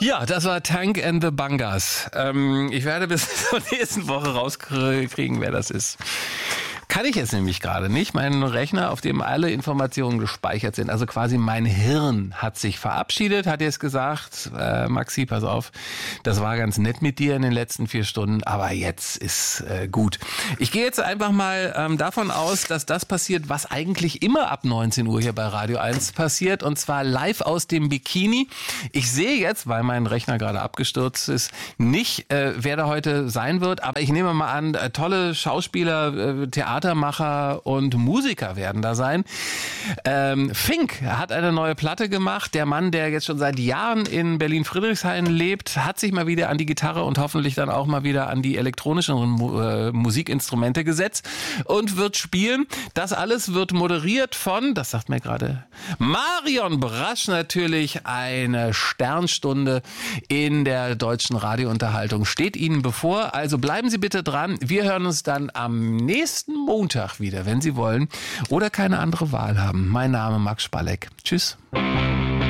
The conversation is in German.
Ja, das war Tank and the Bangas. Ich werde bis zur nächsten Woche rauskriegen, wer das ist. Kann ich jetzt nämlich gerade nicht. Mein Rechner, auf dem alle Informationen gespeichert sind, also quasi mein Hirn hat sich verabschiedet, hat jetzt gesagt, Maxi, pass auf, das war ganz nett mit dir in den letzten 4 Stunden, aber jetzt ist gut. Ich gehe jetzt einfach mal davon aus, dass das passiert, was eigentlich immer ab 19 Uhr hier bei Radio 1 passiert, und zwar live aus dem Bikini. Ich sehe jetzt, weil mein Rechner gerade abgestürzt ist, nicht, wer da heute sein wird, aber ich nehme mal an, tolle Schauspieler, Theatermacher und Musiker werden da sein. Fink hat eine neue Platte gemacht. Der Mann, der jetzt schon seit Jahren in Berlin-Friedrichshain lebt, hat sich mal wieder an die Gitarre und hoffentlich dann auch mal wieder an die elektronischen Musikinstrumente gesetzt und wird spielen. Das alles wird moderiert von, das sagt mir gerade Marion Brasch, natürlich eine Sternstunde in der deutschen Radiounterhaltung steht Ihnen bevor. Also bleiben Sie bitte dran. Wir hören uns dann am nächsten Montag wieder, wenn Sie wollen oder keine andere Wahl haben. Mein Name Max Spalleck. Tschüss.